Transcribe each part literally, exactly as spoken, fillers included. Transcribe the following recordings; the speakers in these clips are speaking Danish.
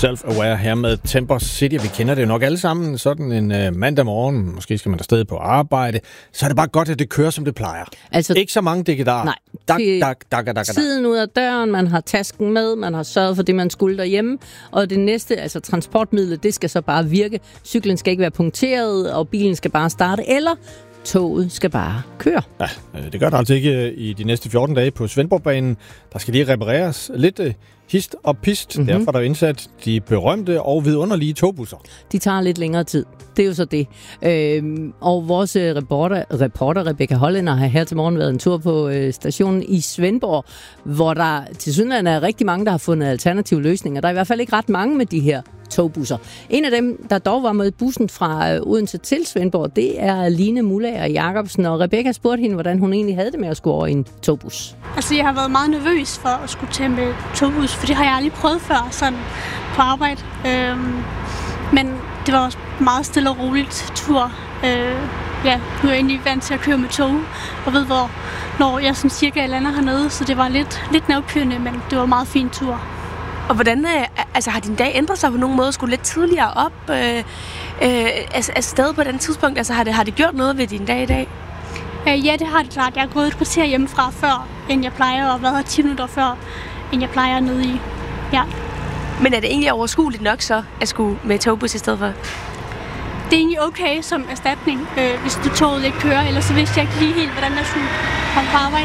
Self-Aware her med Temper City. Vi kender det jo nok alle sammen. Sådan en uh, mandag morgen, måske skal man der stadig på arbejde, så er det bare godt, at det kører, som det plejer. Altså, ikke så mange dækkedarer. Nej. Dak, dak, dak, dak, dak. Tiden ud af døren, man har tasken med, man har sørget for det, man skulle derhjemme, og det næste, altså transportmidlet, det skal så bare virke. Cyklen skal ikke være punkteret, og bilen skal bare starte, eller toget skal bare køre. Ja, det gør det altså ikke i de næste fjorten dage på Svendborgbanen. Der skal lige repareres lidt hist og pist. Mm-hmm. Derfor er der indsat de berømte og vidunderlige togbusser. De tager lidt længere tid. Det er jo så det. Øhm, og vores reporter, reporter Rebecca Hollænder har her til morgen været en tur på øh, stationen i Svendborg, hvor der til synligheden er rigtig mange, der har fundet alternative løsninger. Der er i hvert fald ikke ret mange med de her togbusser. En af dem, der dog var med bussen fra øh, Odense til Svendborg, det er Line Mullager Jacobsen. Og Rebecca spurgte hende, hvordan hun egentlig havde det med at skulle over i en togbus. Altså, jeg har været meget nervøs for at skulle tage med togbus, for det har jeg aldrig prøvet før sådan på arbejde. Øhm, men det var også meget stille og roligt tur. Øh, ja, nu er jeg egentlig vant til at køre med tog, og ved hvor, når jeg sådan cirka lander hernede, så det var lidt, lidt nervepirrende, men det var en meget fin tur. Og hvordan altså, har din dag ændret sig på nogen måde? Skulle lidt tidligere op øh, øh, altså, afsted på den tidspunkt? Altså, har det, har det gjort noget ved din dag i dag? Øh, ja, det har det klart. Jeg er gået et kvarter hjemmefra før, end jeg plejer, og været her ti minutter før, end jeg plejer nede i. Ja. Men er det egentlig overskueligt nok så, at skulle med togbus i stedet for? Det er egentlig okay som erstatning, øh, hvis du toget ikke kører, ellers så vidste jeg ikke lige helt, hvordan jeg skulle komme på arbejde.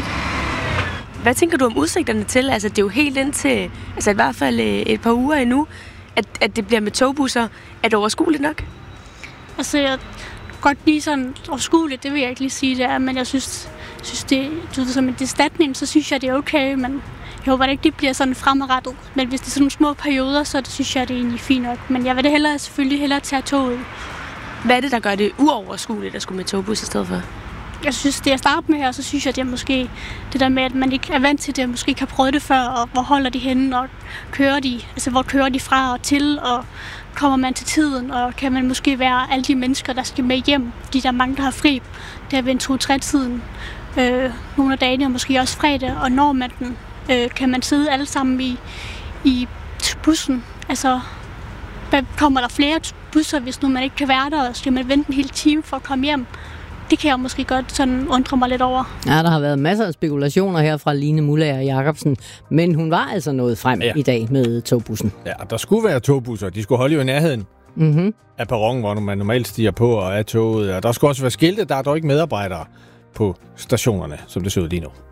Hvad tænker du om udsigterne til? Altså, det er jo helt indtil, altså i hvert fald et par uger endnu, at, at det bliver med togbusser. Er det overskueligt nok? Altså, jeg godt lige sådan overskueligt, det vil jeg ikke lige sige, det er, men jeg synes, synes det, du ved, som en erstatning, så synes jeg, det er okay, men jeg håber, det ikke det bliver sådan fremadrettet. Men hvis det er sådan nogle små perioder, så det, synes jeg, det er egentlig fint nok. Men jeg vil det hellere, selvfølgelig hellere tage toget. Hvad er det, der gør det uoverskueligt at skulle med togbus i stedet for? Jeg synes, det jeg starter med her, så synes jeg, det er måske det der med, at man ikke er vant til det, og måske ikke har prøvet det før, og hvor holder de henne, og kører de, altså hvor kører de fra og til, og kommer man til tiden, og kan man måske være alle de mennesker, der skal med hjem, fordi der er mange, der har fri, der er ved en to-tre-tiden, øh, nogle af dagene, og måske også fredag, og når man den, øh, kan man sidde alle sammen i, i bussen, altså kommer der flere busser, hvis nu man ikke kan være der, og skal man vente en hel time for at komme hjem. Det kan jeg måske godt sådan undre mig lidt over. Ja, der har været masser af spekulationer her fra Line Mullager Jacobsen, men hun var altså nået frem ja. i dag med togbussen. Ja, der skulle være togbusser. De skulle holde jo i nærheden mm-hmm. af perronen, hvor man normalt stiger på og er toget. Og der skulle også være skilte. Der er dog ikke medarbejdere på stationerne, som det ser ud lige nu.